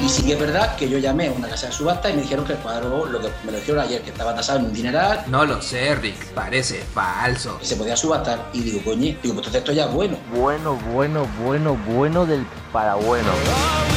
Y sí que es verdad que yo llamé a una casa de subasta y me dijeron que el cuadro, lo que me lo dijeron ayer, que estaba tasado en un dineral, No lo sé, Rick, parece falso. que se podía subastar. Y digo, coño, digo, pues entonces esto ya es bueno. Bueno del parabueno.